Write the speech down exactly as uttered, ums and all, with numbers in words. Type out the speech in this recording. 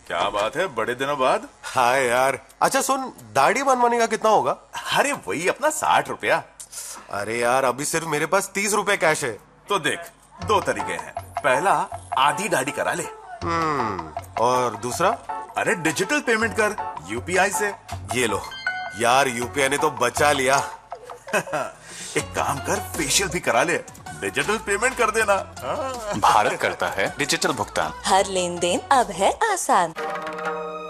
क्या बात है, बड़े दिनों बाद। हाँ यार। अच्छा सुन, दाढ़ी बनवाने का कितना होगा? अरे वही अपना साठ रुपया। अरे यार, अभी सिर्फ मेरे पास तीस रुपए कैश है। तो देख, दो तरीके हैं। पहला, आधी दाढ़ी करा ले। हम्म और दूसरा? अरे डिजिटल पेमेंट कर यूपीआई से। ये लो यार, यूपीआई ने तो बचा लिया। एक काम कर, फेशियल भी करा ले, डिजिटल पेमेंट कर देना। भारत करता है डिजिटल भुगतान। हर लेन देन अब है आसान।